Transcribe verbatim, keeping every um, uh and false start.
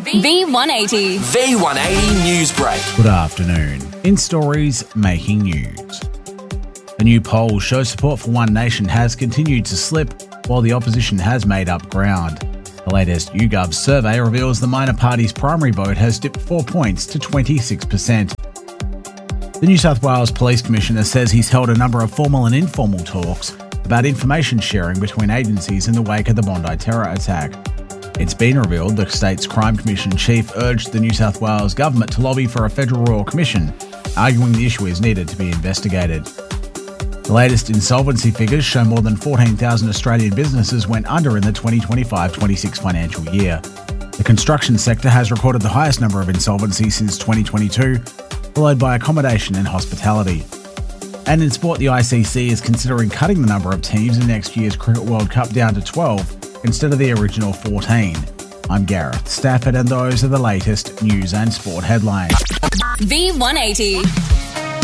V one eighty. V one eighty News Break. Good afternoon. In stories making news. A new poll shows support for One Nation has continued to slip while the opposition has made up ground. The latest YouGov survey reveals the minor party's primary vote has dipped four points to twenty-six percent. The New South Wales Police Commissioner says he's held a number of formal and informal talks about information sharing between agencies in the wake of the Bondi terror attack. It's been revealed the state's Crime Commission chief urged the New South Wales government to lobby for a federal royal commission, arguing the issue is needed to be investigated. The latest insolvency figures show more than fourteen thousand Australian businesses went under in the twenty twenty-five twenty-six financial year. The construction sector has recorded the highest number of insolvencies since twenty twenty-two, followed by accommodation and hospitality. And in sport, the I C C is considering cutting the number of teams in next year's Cricket World Cup down to twelve instead of the original fourteen. I'm Gareth Stafford, and those are the latest news and sport headlines. V one eighty.